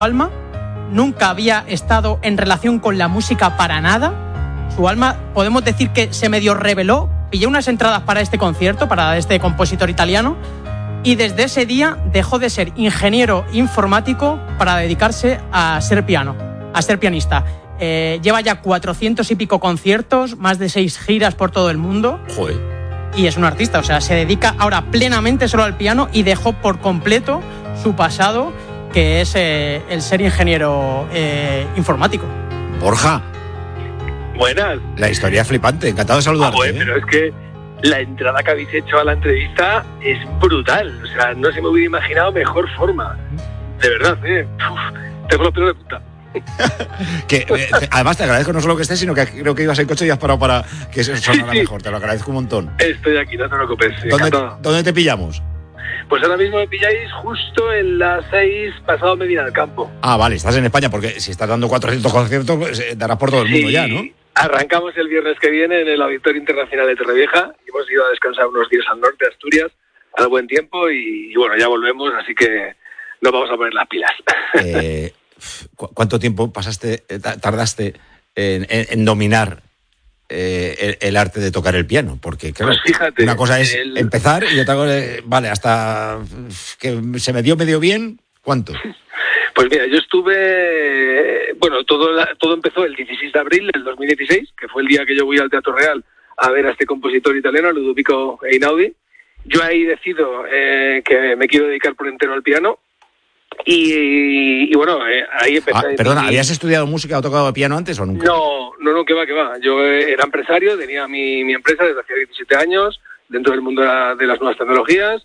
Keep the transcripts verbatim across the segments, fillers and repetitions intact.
alma, nunca había estado en relación con la música para nada. Su alma, podemos decir que se medio reveló, pillé unas entradas para este concierto, para este compositor italiano, y desde ese día dejó de ser ingeniero informático para dedicarse a ser piano, a ser pianista. Eh, lleva ya cuatrocientos y pico conciertos, más de seis giras por todo el mundo. Joder. Y es un artista, o sea, se dedica ahora plenamente solo al piano y dejó por completo su pasado, que es eh, el ser ingeniero eh, informático. Borja. Buenas. La historia es flipante, encantado de saludarte. Ah, bueno, ¿eh? pero es que la entrada que habéis hecho a la entrevista es brutal. O sea, no se me hubiera imaginado mejor forma. De verdad, ¿eh? Uf, tengo los pelos de punta. que, eh, te, además te agradezco no solo que estés, sino que creo que ibas en coche y has parado para que eso sonara sí, sí. mejor. Te lo agradezco un montón. Estoy aquí, no te preocupes. ¿Dónde, ¿Dónde te pillamos? Pues ahora mismo me pilláis justo en las seis pasado Medina del Campo. Ah, vale, estás en España, porque si estás dando cuatrocientos conciertos, pues, eh, darás por todo el mundo sí, ya, ¿no? Arrancamos el viernes que viene en el Auditorio Internacional de Torrevieja y hemos ido a descansar unos días al norte de Asturias, al buen tiempo, y, y bueno, ya volvemos, así que nos vamos a poner las pilas. Eh, ¿cu- ¿Cuánto tiempo pasaste, eh, tardaste en, en, en dominar eh, el, el arte de tocar el piano? Porque, claro, pues fíjate, una cosa es el... empezar y otra cosa es, vale, hasta que se me dio medio bien, ¿cuánto? Pues mira, yo estuve, bueno, todo todo empezó el dieciséis de abril del dos mil dieciséis, que fue el día que yo voy al Teatro Real a ver a este compositor italiano, Ludovico Einaudi. Yo ahí decido eh, que me quiero dedicar por entero al piano y, y bueno, eh, ahí empecé. Ah, perdona, ¿habías estudiado música o tocado piano antes o nunca? No, no, no, que va, que va. Yo eh, era empresario, tenía mi, mi empresa desde hace diecisiete años dentro del mundo de, la, de las nuevas tecnologías.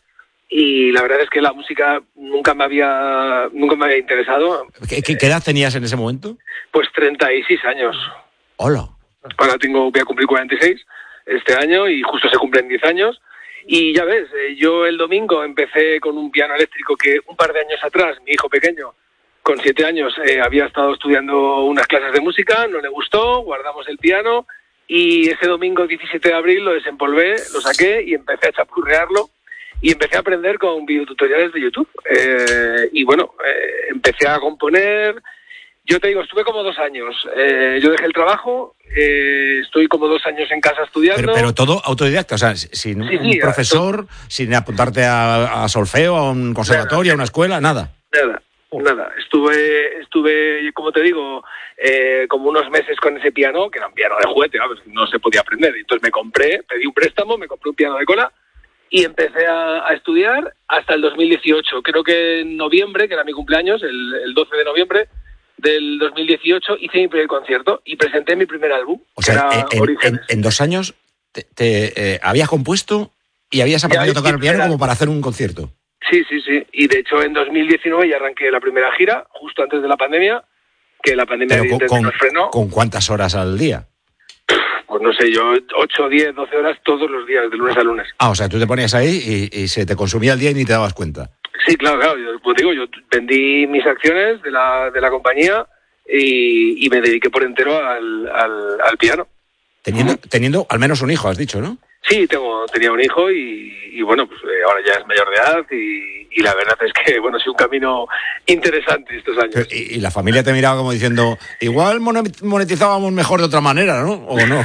Y la verdad es que la música nunca me había nunca me había interesado. ¿Qué, qué, qué edad tenías en ese momento? Pues treinta y seis años. Hola. Ahora tengo, voy a cumplir cuarenta y seis este año y justo se cumplen diez años. Y ya ves, yo el domingo empecé con un piano eléctrico que un par de años atrás, mi hijo pequeño, con siete años, eh, había estado estudiando unas clases de música, no le gustó, guardamos el piano y ese domingo diecisiete de abril lo desempolvé, lo saqué y empecé a chapurrearlo. Y empecé a aprender con videotutoriales de YouTube. Eh, y bueno, eh, empecé a componer. Yo te digo, estuve como dos años. Eh, yo dejé el trabajo, eh, estoy como dos años en casa estudiando. Pero, pero todo autodidacta, o sea, sin sí, un sí, profesor, todo. Sin apuntarte a, a solfeo, a un conservatorio, nada, a una escuela, nada. Nada, nada. Estuve, estuve, como te digo, eh, como unos meses con ese piano, que era un piano de juguete, ¿no? No se podía aprender. Entonces me compré, pedí un préstamo, me compré un piano de cola. Y empecé a, a estudiar hasta el dos mil dieciocho. Creo que en noviembre, que era mi cumpleaños, el, el doce de noviembre del dos mil dieciocho, hice mi primer concierto y presenté mi primer álbum. O sea, que era en, Orígenes. En, en dos años te, te eh, habías compuesto y habías aprendido a tocar el piano como para hacer un concierto. Sí, sí, sí. Y de hecho en dos mil diecinueve ya arranqué la primera gira, justo antes de la pandemia, que la pandemia Pero con, nos frenó. ¿Con cuántas horas al día? Pues no sé, yo ocho, diez, doce horas todos los días, de lunes a lunes. Ah, o sea, tú te ponías ahí y, y se te consumía el día y ni te dabas cuenta. Sí, claro, claro. Yo, pues digo, yo vendí mis acciones de la, de la compañía y, y me dediqué por entero al, al, al piano. Teniendo, uh-huh. teniendo al menos un hijo, has dicho, ¿no? Sí, tengo, tenía un hijo y, y bueno, pues eh, ahora ya es mayor de edad y, y la verdad es que, bueno, ha sido un camino interesante estos años. Y, y la familia te miraba como diciendo, igual monetizábamos mejor de otra manera, ¿no? ¿O no?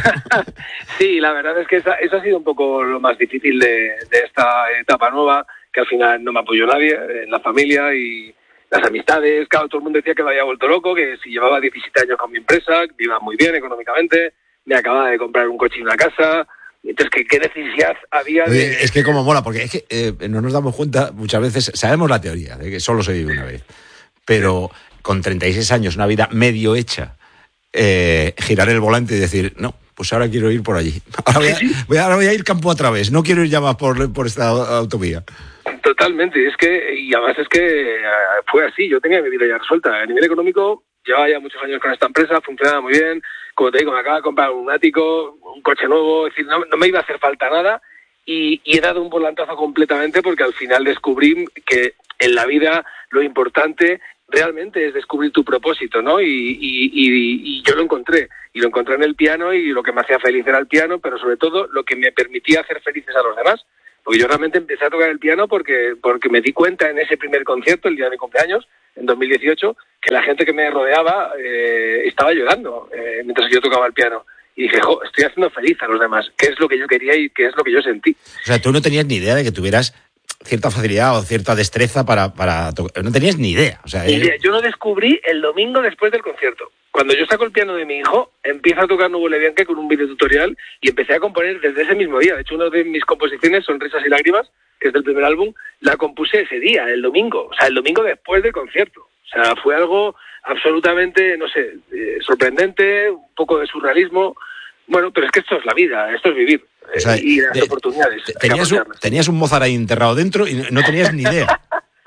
Sí, la verdad es que esa, eso ha sido un poco lo más difícil de, de esta etapa nueva, que al final no me apoyó nadie en la familia y las amistades. Claro, todo el mundo decía que me había vuelto loco, que si llevaba diecisiete años con mi empresa, que iba muy bien económicamente, me acababa de comprar un coche y una casa. Entonces, ¿qué, qué necesidad había de...? Oye, es que como mola, porque es que eh, no nos damos cuenta, muchas veces, sabemos la teoría, de que solo se vive una vez, pero con treinta y seis años, una vida medio hecha, eh, girar el volante y decir, no, pues ahora quiero ir por allí. Ahora voy a, voy a, ahora voy a ir campo a través, no quiero ir ya más por, por esta autovía. Totalmente, es que, y además es que fue así, yo tenía mi vida ya resuelta. A nivel económico, llevaba ya muchos años con esta empresa, funcionaba muy bien. Como te digo, me acaba de comprar un ático, un coche nuevo, es decir, no, no me iba a hacer falta nada y, y he dado un volantazo completamente porque al final descubrí que en la vida lo importante realmente es descubrir tu propósito, ¿no? Y, y, y, y yo lo encontré, y lo encontré en el piano y lo que me hacía feliz era el piano, pero sobre todo lo que me permitía hacer felices a los demás. Porque yo realmente empecé a tocar el piano porque, porque me di cuenta en ese primer concierto, el día de mi cumpleaños, en dos mil dieciocho, que la gente que me rodeaba eh, estaba llorando eh, mientras yo tocaba el piano. Y dije, jo, estoy haciendo feliz a los demás, qué es lo que yo quería y qué es lo que yo sentí. O sea, tú no tenías ni idea de que tuvieras cierta facilidad o cierta destreza para, para tocar. No tenías ni idea. O sea, ni idea. Yo lo descubrí el domingo después del concierto. Cuando yo saco el piano de mi hijo, empiezo a tocar Nubole Bianche con un videotutorial y empecé a componer desde ese mismo día. De hecho, una de mis composiciones, Sonrisas y Lágrimas, que es del primer álbum, la compuse ese día, el domingo. O sea, el domingo después del concierto. O sea, fue algo absolutamente, no sé, eh, sorprendente, un poco de surrealismo. Bueno, pero es que esto es la vida, esto es vivir. O sea, y las de, oportunidades. Tenías un, tenías un Mozart ahí enterrado dentro y no tenías ni idea.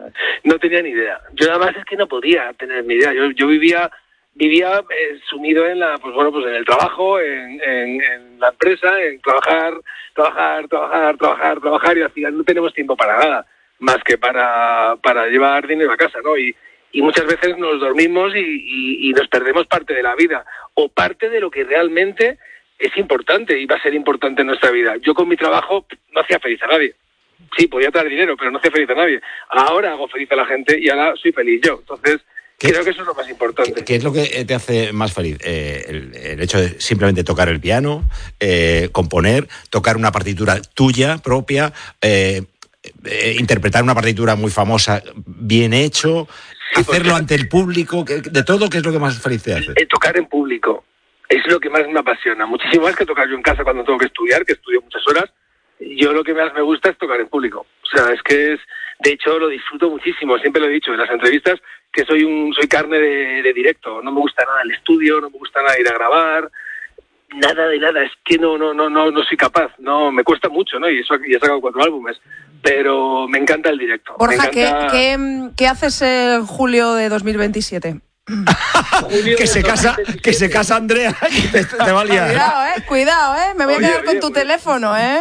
No tenía ni idea. Yo nada más es que no podía tener ni idea. Yo, yo vivía vivía eh, sumido en la, pues bueno, pues en el trabajo, en, en, en la empresa, en trabajar, trabajar, trabajar, trabajar, trabajar y al final no tenemos tiempo para nada más que para, para llevar dinero a casa, ¿no? Y, y muchas veces nos dormimos y, y, y nos perdemos parte de la vida o parte de lo que realmente es importante y va a ser importante en nuestra vida. Yo con mi trabajo no hacía feliz a nadie. Sí, podía traer dinero, pero no hacía feliz a nadie. Ahora hago feliz a la gente y ahora soy feliz yo. Entonces, creo que eso es lo más importante. ¿Qué, qué es lo que te hace más feliz? Eh, el, el hecho de simplemente tocar el piano, eh, componer, tocar una partitura tuya, propia, eh, eh, interpretar una partitura muy famosa, bien hecho, sí, hacerlo porque... ante el público, de todo, ¿qué es lo que más feliz te hace? Eh, tocar en público es lo que más me apasiona. Muchísimo más que tocar yo en casa cuando tengo que estudiar, que estudio muchas horas. Yo lo que más me gusta es tocar en público. O sea, es que es, de hecho lo disfruto muchísimo, siempre lo he dicho en las entrevistas, que soy un soy carne de, de directo, no me gusta nada el estudio, no me gusta nada ir a grabar, nada de nada, es que no no no no no soy capaz, no me cuesta mucho, ¿no? Y eso ya he sacado cuatro álbumes, pero me encanta el directo. Borja, me encanta... ¿qué, qué, ¿qué haces en julio de dos mil veintisiete? que se casa que se casa Andrea y te, te va a liar. Cuidado, eh, cuidado, eh, me voy oye, a quedar oye, con tu pues... teléfono, eh.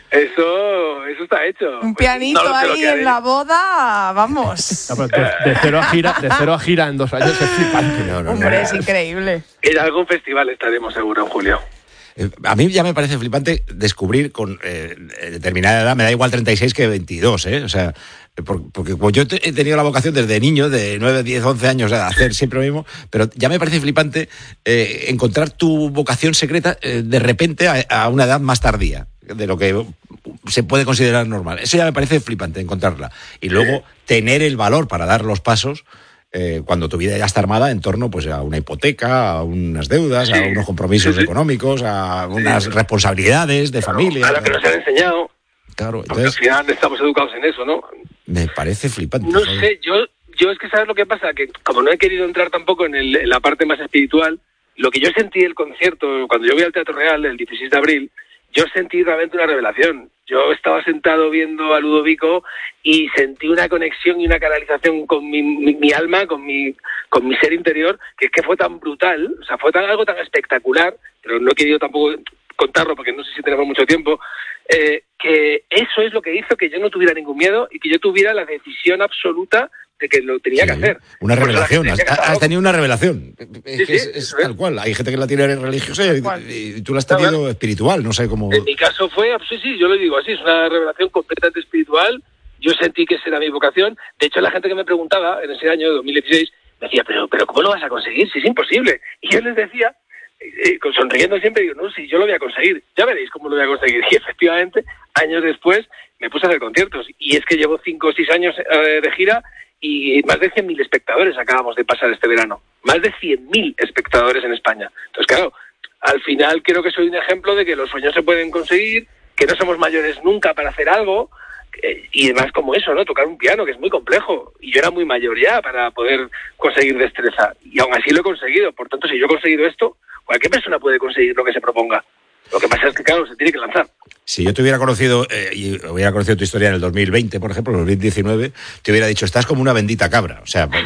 Eso, eso está hecho. Un pianito pues, no ahí en la boda, vamos. No, pero de, de, cero a gira, de cero a gira en dos años es flipante. No, no, Hombre, no. es increíble. En algún festival estaremos seguro en julio. Eh, a mí ya me parece flipante descubrir con eh, determinada edad, me da igual treinta y seis que veintidós, ¿eh? O sea, por, porque pues, yo he tenido la vocación desde niño, de nueve, diez, once años, de hacer siempre lo mismo, pero ya me parece flipante eh, encontrar tu vocación secreta eh, de repente a, a una edad más tardía de lo que se puede considerar normal. Eso ya me parece flipante, encontrarla. Y luego tener el valor para dar los pasos eh, cuando tu vida ya está armada en torno pues a una hipoteca, a unas deudas, sí. a unos compromisos sí, sí. económicos, a unas sí. responsabilidades de claro, familia. A la que nos han enseñado. Claro, entonces... Porque al final estamos educados en eso, ¿no? Me parece flipante. No ¿sabes? sé, yo, yo es que ¿sabes lo que pasa? Que como no he querido entrar tampoco en, el, en la parte más espiritual, lo que yo sentí el concierto, cuando yo voy al Teatro Real el dieciséis de abril, yo sentí realmente una revelación. Yo estaba sentado viendo a Ludovico y sentí una conexión y una canalización con mi, mi, mi alma, con mi, con mi ser interior, que es que fue tan brutal, o sea, fue tan, algo tan espectacular, pero no he querido tampoco contarlo porque no sé si tenemos mucho tiempo, eh, que eso es lo que hizo que yo no tuviera ningún miedo y que yo tuviera la decisión absoluta de que lo tenía sí, que hacer. Una revelación, has, has tenido una revelación. Es, sí, sí, es, es tal cual. Hay gente que la tiene religiosa y, y tú la has tenido claro. espiritual, no sé cómo... En mi caso fue, sí, sí, yo lo digo así, es una revelación completamente espiritual. Yo sentí que esa era mi vocación. De hecho, la gente que me preguntaba en ese año, dos mil dieciséis, me decía, pero, pero ¿cómo lo vas a conseguir? Si es imposible. Y yo les decía, eh, sonriendo siempre, digo, no, si yo lo voy a conseguir. Ya veréis cómo lo voy a conseguir. Y efectivamente, años después, me puse a hacer conciertos. Y es que llevo cinco o seis años eh, de gira y más de cien mil espectadores acabamos de pasar este verano. Más de cien mil espectadores en España. Entonces, claro, al final creo que soy un ejemplo de que los sueños se pueden conseguir, que no somos mayores nunca para hacer algo, eh, y además como eso, ¿no? Tocar un piano, que es muy complejo. Y yo era muy mayor ya para poder conseguir destreza. Y aún así lo he conseguido. Por tanto, si yo he conseguido esto, cualquier persona puede conseguir lo que se proponga. Lo que pasa es que, claro, se tiene que lanzar. Si yo te hubiera conocido, eh, y hubiera conocido tu historia en el dos mil veinte, por ejemplo, en el dos mil diecinueve, te hubiera dicho, estás como una bendita cabra. O sea,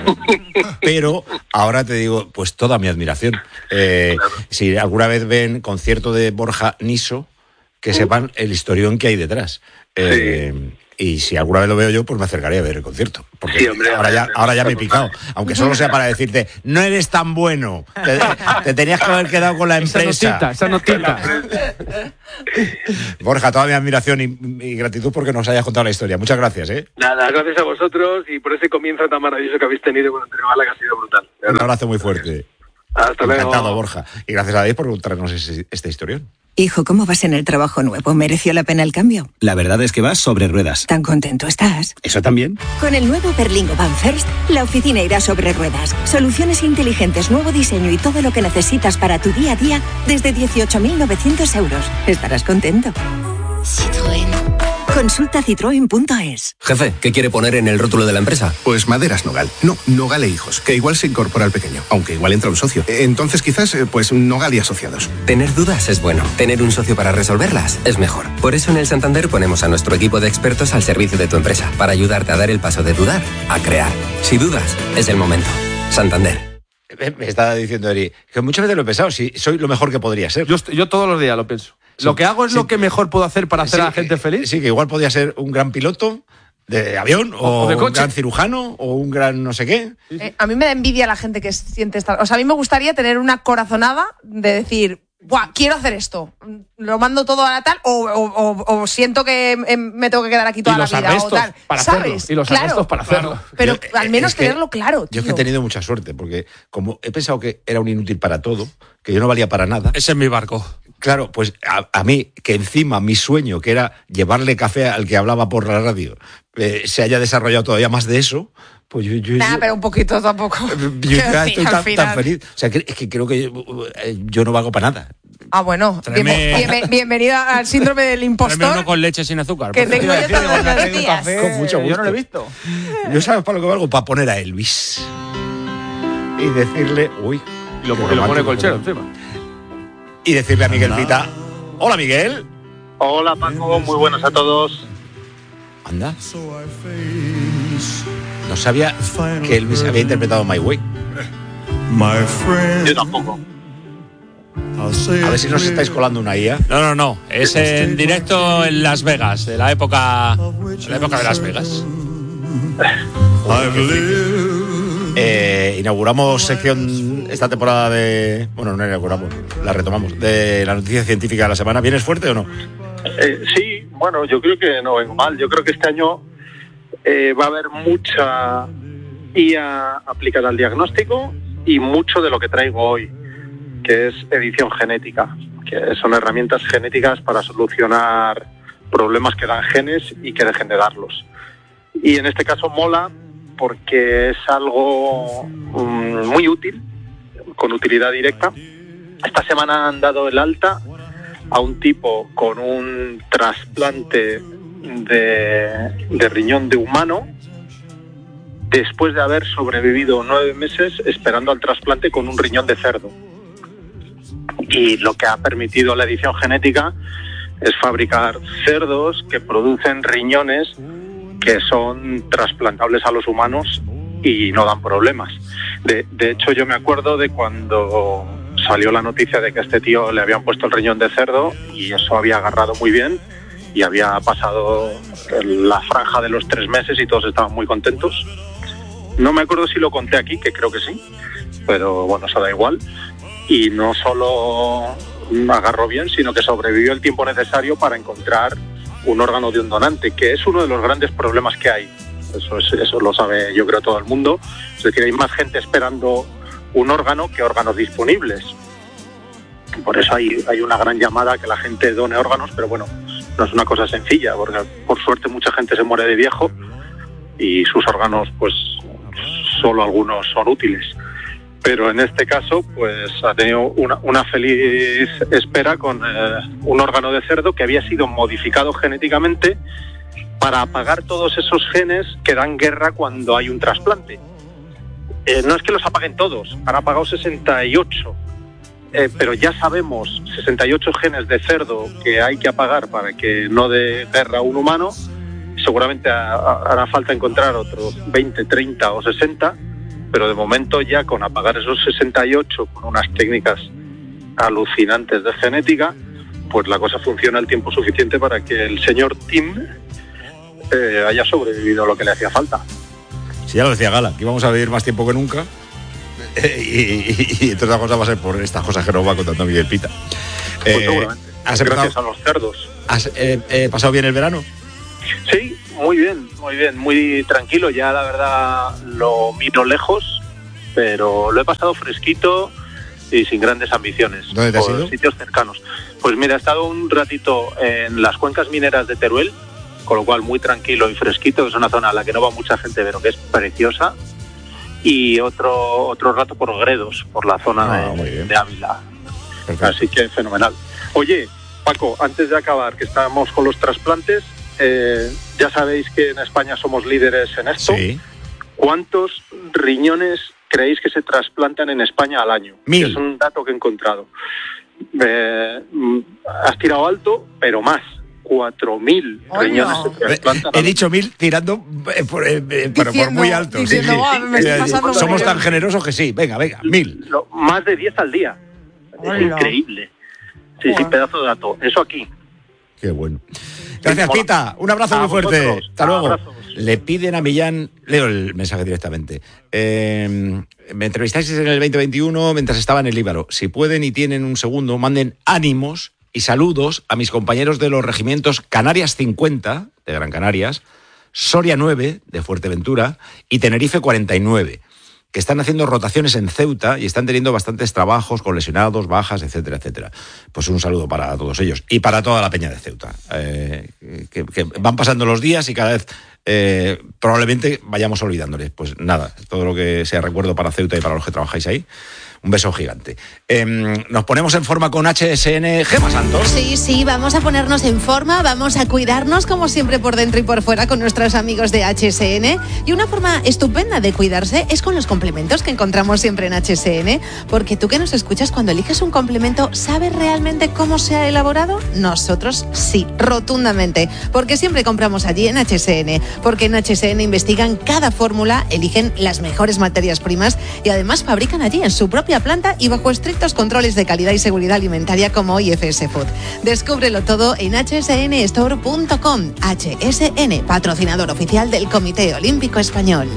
pero ahora te digo, pues toda mi admiración. Eh, claro. Si alguna vez ven concierto de Borja Niso, que sepan el historión que hay detrás. Eh, Y si alguna vez lo veo yo, pues me acercaré a ver el concierto. Porque Sí, hombre, ahora ya, hombre, ahora ya me he total. picado. Aunque solo sea para decirte, no eres tan bueno. Te, te tenías que haber quedado con la Esa empresa. notita, esa notita. Borja, toda mi admiración y, y gratitud porque nos hayas contado la historia. Muchas gracias, ¿eh? Nada, gracias a vosotros y por ese comienzo tan maravilloso que habéis tenido con Antonio Gala, que ha sido brutal. de Un verdad. abrazo muy fuerte. Hasta luego. Encantado, Borja. Y gracias a David por contarnos ese- esta historión. Hijo, ¿cómo vas en el trabajo nuevo? ¿Mereció la pena el cambio? La verdad es que vas sobre ruedas. ¿Tan contento estás? ¿Eso también? Con el nuevo Berlingo Van First, la oficina irá sobre ruedas. Soluciones inteligentes, nuevo diseño y todo lo que necesitas para tu día a día desde dieciocho mil novecientos euros. Estarás contento. Citroën. Consulta citroen punto es. Jefe, ¿qué quiere poner en el rótulo de la empresa? Pues Maderas Nogal. No, Nogal e Hijos, que igual se incorpora al pequeño, aunque igual entra un socio. Entonces quizás, eh, pues Nogal y Asociados. Tener dudas es bueno. Tener un socio para resolverlas es mejor. Por eso en el Santander ponemos a nuestro equipo de expertos al servicio de tu empresa, para ayudarte a dar el paso de dudar a crear. Si dudas, es el momento. Santander. Me está diciendo Eri, que muchas veces lo he pensado, si soy lo mejor que podría ser. Yo, est- yo todos los días lo pienso. Sí, lo que hago es sí. lo que mejor puedo hacer para hacer Sí, a la gente eh, feliz. Sí, que igual podría ser un gran piloto de avión o, O de un coche. gran cirujano o un gran no sé qué. Eh, a mí me da envidia la gente que siente esta... O sea, a mí me gustaría tener una corazonada de decir, ¡buah, quiero hacer esto! Lo mando todo a la tal o, o- o- o siento que eh, me tengo que quedar aquí toda Y la los vida. arrestos o tal. para ¿Sabes? hacerlo. Y los Claro. arrestos para hacerlo. Pero Yo, al eh, menos es que tenerlo claro, tío. Yo es que he tenido mucha suerte, porque como he pensado que era un inútil para todo, que yo no valía para nada. Ese es mi barco. Claro, pues a, a mí, que encima mi sueño, que era llevarle café al que hablaba por la radio, eh, se haya desarrollado todavía más de eso, pues yo, yo, Nah, yo- pero un poquito tampoco. yo Quiero ya decir, estoy al tan, final. tan feliz. O sea, que, es que creo que yo, eh, yo no valgo para nada. Ah, bueno. Tráeme- Bienve- bienve- bienvenido al síndrome del Tráeme impostor. uno con leche sin azúcar. Que por tengo favor. yo todos los días. Con mucho gusto. Yo no lo he visto. Yo sabes para lo que valgo, para poner a Elvis. Y decirle, uy. Y lo, qué y lo pone romántico, colchero ¿no? encima. Y decirle a Miguel Pita, hola Miguel. Hola Paco, muy buenos a todos. Anda. No sabía que Elvis había interpretado My Way. Yo tampoco. A ver si nos estáis colando una I A. No, no, no. Es en directo en Las Vegas, de la época, de la época de Las Vegas. Eh, inauguramos sección esta temporada de... Bueno, no inauguramos, la retomamos. De la noticia científica de la semana. ¿Vienes fuerte o no? Eh, sí, bueno, yo creo que no vengo mal. Yo creo que este año eh, va a haber mucha I A aplicada al diagnóstico y mucho de lo que traigo hoy, que es edición genética, que son herramientas genéticas para solucionar problemas que dan genes y que dejen de darlos. Y en este caso mola porque es algo um, muy útil, con utilidad directa. Esta semana han dado el alta a un tipo con un trasplante de, de riñón de humano después de haber sobrevivido nueve meses esperando al trasplante con un riñón de cerdo. Y lo que ha permitido la edición genética es fabricar cerdos que producen riñones que son trasplantables a los humanos y no dan problemas. De, de hecho, yo me acuerdo de cuando salió la noticia de que a este tío le habían puesto el riñón de cerdo y eso había agarrado muy bien y había pasado la franja de los tres meses y todos estaban muy contentos. No me acuerdo si lo conté aquí, que creo que sí, pero bueno, eso da igual. Y no solo agarró bien, sino que sobrevivió el tiempo necesario para encontrar un órgano de un donante, que es uno de los grandes problemas que hay. Eso, es, eso lo sabe, yo creo, todo el mundo. Es decir, hay más gente esperando un órgano que órganos disponibles. Por eso hay, hay una gran llamada a que la gente done órganos, pero bueno, no es una cosa sencilla, porque por suerte mucha gente se muere de viejo y sus órganos, pues, solo algunos son útiles. Pero en este caso, pues ha tenido una, una feliz espera con eh, un órgano de cerdo que había sido modificado genéticamente para apagar todos esos genes que dan guerra cuando hay un trasplante. Eh, no es que los apaguen todos, han apagado sesenta y ocho, eh, pero ya sabemos sesenta y ocho genes de cerdo que hay que apagar para que no dé guerra a un humano. Seguramente ha, ha, hará falta encontrar otros veinte, treinta o sesenta, pero de momento ya con apagar esos sesenta y ocho con unas técnicas alucinantes de genética, pues la cosa funciona el tiempo suficiente para que el señor Tim eh, haya sobrevivido lo que le hacía falta. Si ya lo decía Gala, que íbamos a vivir más tiempo que nunca. Eh, y, y, y entre otras cosas va a ser por estas cosas que nos va contando Miguel Pita. Pues Eh, seguramente. ¿has Gracias empezado- a los cerdos. ¿Has eh, eh, pasado bien el verano? Sí, muy bien, muy bien, muy tranquilo. Ya la verdad lo miro lejos, pero lo he pasado fresquito y sin grandes ambiciones. ¿Dónde te has por ido? sitios cercanos. Pues mira, he estado un ratito en las cuencas mineras de Teruel, con lo cual muy tranquilo y fresquito, que es una zona a la que no va mucha gente, pero que es preciosa. Y otro otro rato por Gredos, por la zona Ah, muy de, bien. de Ávila. Perfecto. Así que fenomenal. Oye, Paco, antes de acabar, que estamos con los trasplantes, eh, ya sabéis que en España somos líderes en esto. Sí. ¿Cuántos riñones creéis que se trasplantan en España al año? Mil. Es un dato que he encontrado. Eh, mm, has tirado alto, pero más. Cuatro mil Oye. riñones se Eh, trasplantan. He al año. dicho mil tirando eh, por, eh, eh, pero por Diciendo- muy alto. sí, diciendo, sí. "Ah, me estoy Eh, pasando Somos de tan bien". generosos que sí. Venga, venga, mil. Lo- más de diez al día. Es Hola. increíble. Sí, sí, Joder. pedazo de dato. Eso aquí. Qué bueno. Gracias, Mola. Pita. Un abrazo A muy fuerte. vosotros. Hasta luego. Abrazos. Le piden a Millán, leo el mensaje directamente. Eh, me entrevistasteis en el veinte veintiuno mientras estaba en el Líbaro. Si pueden y tienen un segundo, manden ánimos y saludos a mis compañeros de los regimientos Canarias cincuenta, de Gran Canarias, Soria nueve, de Fuerteventura, y Tenerife cuarenta y nueve, que están haciendo rotaciones en Ceuta y están teniendo bastantes trabajos con lesionados, bajas, etcétera, etcétera. Pues un saludo para todos ellos y para toda la peña de Ceuta, eh, que, que van pasando los días y cada vez eh, probablemente vayamos olvidándoles. Pues nada, todo lo que sea recuerdo para Ceuta y para los que trabajáis ahí. Un beso gigante. Eh, nos ponemos en forma con H S N. Gema Santos. Sí, sí, vamos a ponernos en forma, vamos a cuidarnos como siempre por dentro y por fuera con nuestros amigos de H S N. Y una forma estupenda de cuidarse es con los complementos que encontramos siempre en H S N, porque tú que nos escuchas, cuando eliges un complemento, ¿sabes realmente cómo se ha elaborado? Nosotros sí, rotundamente, porque siempre compramos allí en H S N, porque en H S N investigan cada fórmula, eligen las mejores materias primas y además fabrican allí en su propia planta y bajo estrictos controles de calidad y seguridad alimentaria como I F S Food. Descúbrelo todo en h s n store punto com. H S N, patrocinador oficial del Comité Olímpico Español.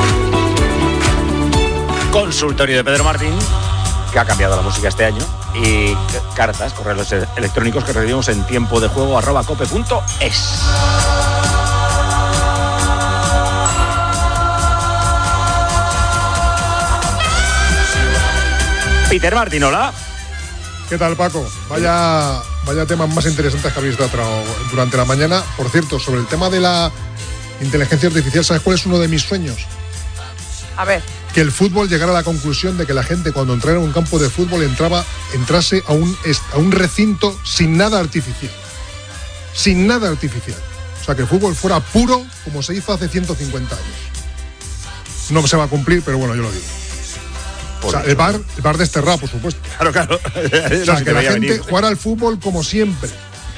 Consultorio de Pedro Martín, que ha cambiado la música este año, y cartas, correos electrónicos que recibimos en tiempo de juego arroba cope punto es. Peter Martín, hola. ¿Qué tal, Paco? Vaya, vaya temas más interesantes que habéis tratado durante la mañana. Por cierto, sobre el tema de la inteligencia artificial, ¿sabes cuál es uno de mis sueños? A ver. Que el fútbol llegara a la conclusión de que la gente, cuando entrara en un campo de fútbol, entraba, entrase a un, a un recinto sin nada artificial. Sin nada artificial. O sea, que el fútbol fuera puro como se hizo hace ciento cincuenta años. No se va a cumplir, pero bueno, yo lo digo. O sea, el bar, el bar desterrado, por supuesto. Claro, claro. O sea, que la gente jugara al fútbol como siempre.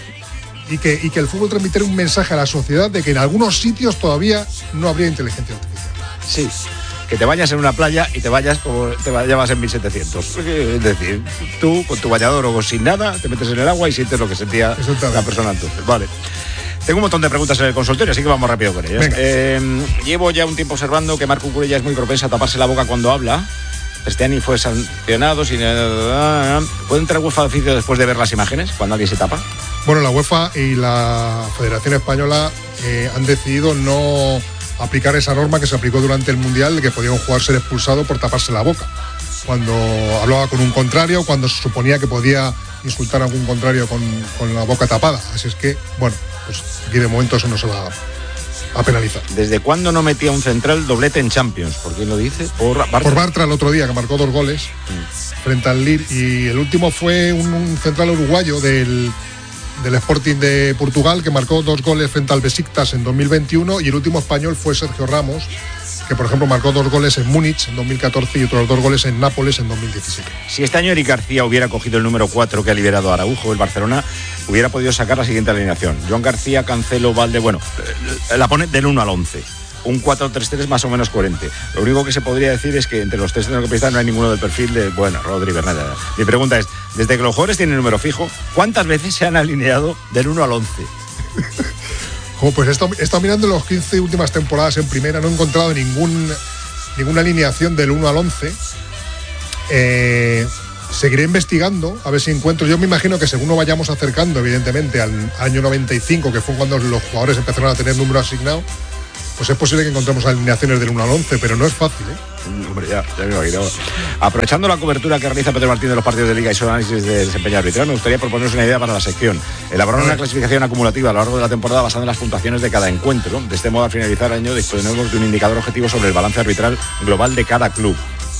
Y que, y que el fútbol transmitiera un mensaje a la sociedad de que en algunos sitios todavía no habría inteligencia artificial. Sí, que te bañas en una playa y te vayas como te bañabas en mil setecientos. Es decir, tú con tu bañador o sin nada, te metes en el agua y sientes lo que sentía la persona entonces. Vale. Tengo un montón de preguntas en el consultorio, así que vamos rápido con ellas. Eh, llevo ya un tiempo observando que Marco Cucurella es muy propensa a taparse la boca cuando habla. Este año fue sancionado. Sin... ¿Puede entrar UEFA de oficio después de ver las imágenes, cuando alguien se tapa? Bueno, la UEFA y la Federación Española eh, han decidido no aplicar esa norma que se aplicó durante el Mundial, de que podía un jugador ser expulsado por taparse la boca. Cuando hablaba con un contrario, cuando se suponía que podía insultar a algún contrario con, con la boca tapada. Así es que, bueno, pues aquí de momento eso no se va a penalizar. ¿Desde cuándo no metía un central doblete en Champions? ¿Por quién lo dice? Por Bartra. Por Bartra el otro día, que marcó dos goles mm. frente al Lille. Y el último fue un, un central uruguayo del, del Sporting de Portugal, que marcó dos goles frente al Besiktas en dos mil veintiuno. Y el último español fue Sergio Ramos, que por ejemplo marcó dos goles en Múnich en dos mil catorce y otros dos goles en Nápoles en dos mil diecisiete. Si este año Eric García hubiera cogido el número cuatro que ha liberado a Araujo, el Barcelona hubiera podido sacar la siguiente alineación: Joan García, Cancelo, Valde. Bueno, la pone del uno al once. Un cuatro tres tres más o menos coherente. Lo único que se podría decir es que entre los tres centrocampistas no hay ninguno del perfil de, bueno, Rodri, Bernat. Mi pregunta es, desde que los jugadores tienen número fijo, ¿cuántas veces se han alineado del uno al once? Como pues he estado, he estado mirando las quince últimas temporadas en primera, no he encontrado ningún, ninguna alineación del uno al once. Eh, seguiré investigando a ver si encuentro. Yo me imagino que según nos vayamos acercando, evidentemente, al año noventa y cinco, que fue cuando los jugadores empezaron a tener número asignado, pues es posible que encontremos alineaciones del uno al once, pero no es fácil, ¿eh? Hombre, ya, ya me imagino. Aprovechando la cobertura que realiza Pedro Martín de los partidos de Liga y su análisis de desempeño arbitral, me gustaría proponeros una idea para la sección. Elaborar una clasificación acumulativa a lo largo de la temporada basada en las puntuaciones de cada encuentro. De este modo, al finalizar el año, disponemos de un indicador objetivo sobre el balance arbitral global de cada club.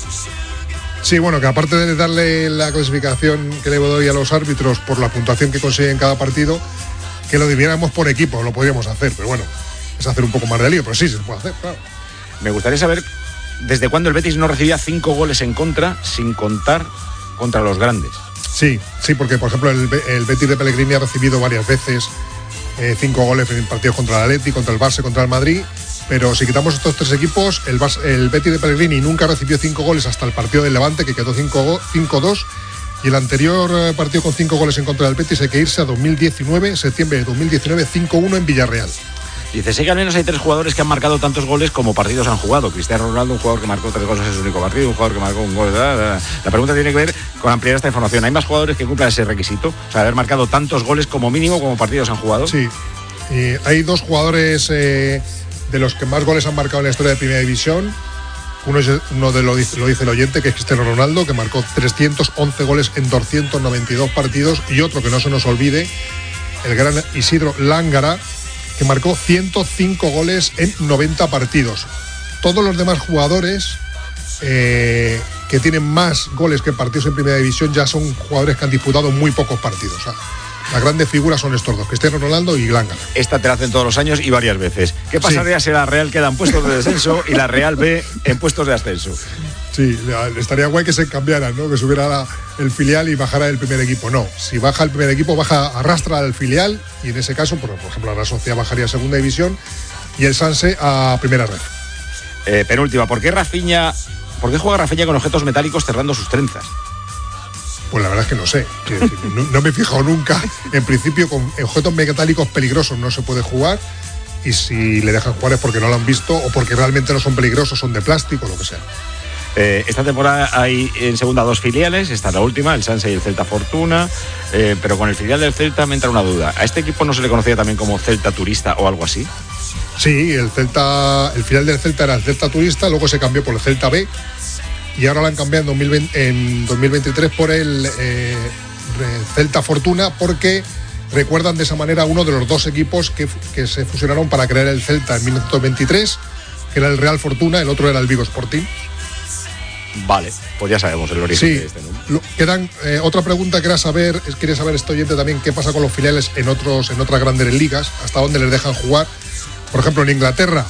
Sí, bueno, que aparte de darle la clasificación que le doy a los árbitros por la puntuación que consiguen en cada partido, que lo dividiéramos por equipo, lo podríamos hacer, pero bueno, es hacer un poco más de lío, pero sí, se puede hacer, claro. Me gustaría saber desde cuándo el Betis no recibía cinco goles en contra, sin contar contra los grandes. Sí, sí, porque por ejemplo el, el Betis de Pellegrini ha recibido varias veces eh, cinco goles en partidos contra el Atleti, contra el Barça, contra el Madrid, pero si quitamos estos tres equipos, el, el Betis de Pellegrini nunca recibió cinco goles hasta el partido del Levante, que quedó cinco dos, y el anterior partido con cinco goles en contra del Betis hay que irse a dos mil diecinueve, septiembre de dos mil diecinueve, cinco uno en Villarreal. Dice, sé que al menos hay tres jugadores que han marcado tantos goles como partidos han jugado. Cristiano Ronaldo, un jugador que marcó tres goles en su único partido, un jugador que marcó un gol. La, la. la pregunta tiene que ver con ampliar esta información. ¿Hay más jugadores que cumplan ese requisito? O sea, haber marcado tantos goles como mínimo como partidos han jugado. Sí, y hay dos jugadores eh, de los que más goles han marcado en la historia de Primera División. Uno, es, uno de lo, lo dice el oyente, que es Cristiano Ronaldo, que marcó trescientos once goles en doscientos noventa y dos partidos. Y otro que no se nos olvide, el gran Isidro Lángara, que marcó ciento cinco goles en noventa partidos. Todos los demás jugadores eh, que tienen más goles que partidos en Primera División ya son jugadores que han disputado muy pocos partidos. O sea, las grandes figuras son estos dos, Cristiano Ronaldo y Lángara. Esta te la hacen todos los años y varias veces. ¿Qué pasaría sí. si la Real queda en puestos de descenso y la Real B en puestos de ascenso? Sí, estaría guay que se cambiaran, ¿no? Que subiera la, el filial y bajara el primer equipo. No, si baja el primer equipo, baja, arrastra al filial y en ese caso, por, por ejemplo, la Real Sociedad bajaría a segunda división y el Sanse a primera red. Eh, penúltima, ¿por qué Rafinha, por qué juega Rafinha con objetos metálicos cerrando sus trenzas? Pues la verdad es que no sé. Decir, no, no me he fijado nunca. En principio, con objetos metálicos peligrosos no se puede jugar. Y si le dejan jugar es porque no lo han visto o porque realmente no son peligrosos, son de plástico o lo que sea. Eh, esta temporada hay en segunda dos filiales, esta es la última, el Sanse y el Celta Fortuna, eh, pero con el filial del Celta me entra una duda. ¿A este equipo no se le conocía también como Celta Turista o algo así? Sí, el Celta, el filial del Celta era el Celta Turista, luego se cambió por el Celta B y ahora lo han cambiado en, dos mil veinte, en dos mil veintitrés por el eh, Celta Fortuna, porque recuerdan de esa manera uno de los dos equipos que, que se fusionaron para crear el Celta en mil novecientos veintitrés, que era el Real Fortuna, el otro era el Vigo Sporting. Vale, pues ya sabemos el origen sí, de este, ¿no? Lo, quedan, eh, otra pregunta que era saber, quería saber este oyente también qué pasa con los filiales en otros, en otras grandes ligas, hasta dónde les dejan jugar. Por ejemplo, en Inglaterra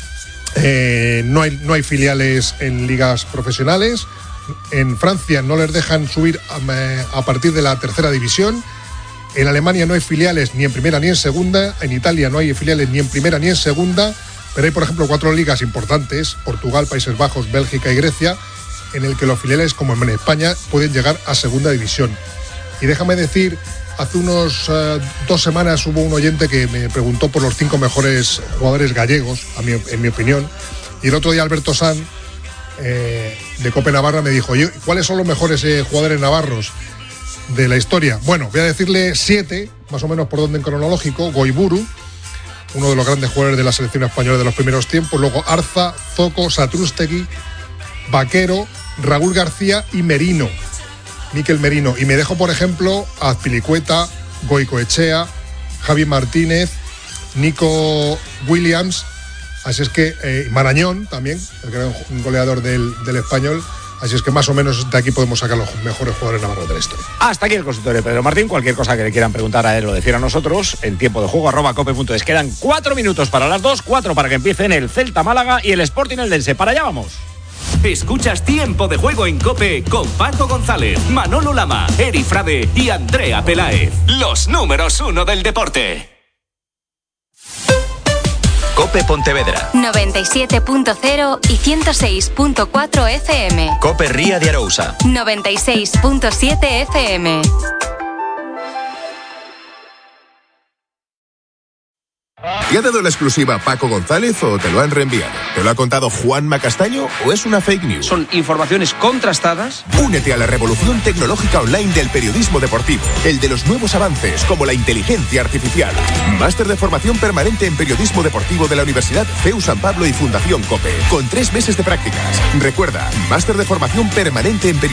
eh, no hay, no hay filiales en ligas profesionales. En Francia no les dejan subir a, a partir de la tercera división. En Alemania no hay filiales ni en primera ni en segunda. En Italia no hay filiales ni en primera ni en segunda. Pero hay, por ejemplo, cuatro ligas importantes: Portugal, Países Bajos, Bélgica y Grecia, en el que los filiales, como en España, pueden llegar a segunda división. Y déjame decir, hace unos uh, dos semanas hubo un oyente que me preguntó por los cinco mejores jugadores gallegos, a mi, en mi opinión, y el otro día Alberto San, eh, de Cope Navarra, me dijo, ¿cuáles son los mejores eh, jugadores navarros de la historia? Bueno, voy a decirle siete, más o menos por orden cronológico: Goiburu, uno de los grandes jugadores de la selección española de los primeros tiempos, luego Arza, Zoco, Satrústegui, Vaquero, Raúl García y Merino, Miquel Merino. Y me dejo, por ejemplo, a Azpilicueta, Goicoechea, Javi Martínez, Nico Williams. Así es que, eh, Marañón también, el gran goleador del, del Español. Así es que más o menos de aquí podemos sacar los mejores jugadores navarros de la historia. Hasta aquí el consultorio de Pedro Martín. Cualquier cosa que le quieran preguntar a él o decir a nosotros, en tiempo de juego arroba cope punto es. Quedan cuatro minutos para las dos, cuatro para que empiecen el Celta Málaga y el Sporting Eldense. Para allá vamos. Escuchas Tiempo de Juego en COPE con Paco González, Manolo Lama, Eri Frade y Andrea Peláez. Los números uno del deporte. COPE Pontevedra noventa y siete punto cero y ciento seis punto cuatro F M. COPE Ría de Arousa noventa y seis punto siete F M. ¿Te ha dado la exclusiva Paco González o te lo han reenviado? ¿Te lo ha contado Juanma Castaño o es una fake news? Son informaciones contrastadas. Únete a la revolución tecnológica online del periodismo deportivo, el de los nuevos avances como la inteligencia artificial. Máster de formación permanente en periodismo deportivo de la Universidad C E U San Pablo y Fundación COPE, con tres meses de prácticas. Recuerda, máster de formación permanente en periodismo